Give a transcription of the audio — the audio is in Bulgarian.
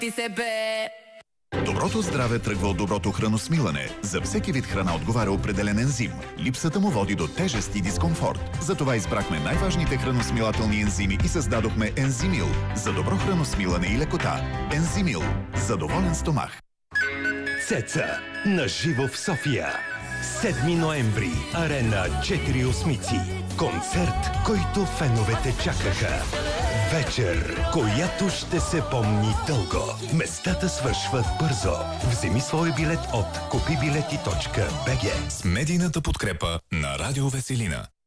ти се бе! Доброто здраве тръгва от доброто храносмилане. За всеки вид храна отговаря определен ензим. Липсата му води до тежест и дискомфорт. Затова избрахме най-важните храносмилателни ензими и създадохме Ензимил. За добро храносмилане и лекота. Ензимил. За доволен стомах. Цеца. Наживо в София. 7 ноември. Арена 4 осмици. Концерт, който феновете чакаха. Вечер, която ще се помни дълго. Местата свършват бързо. Вземи свой билет от купибилети.bg. С медийната подкрепа на Радио Веселина.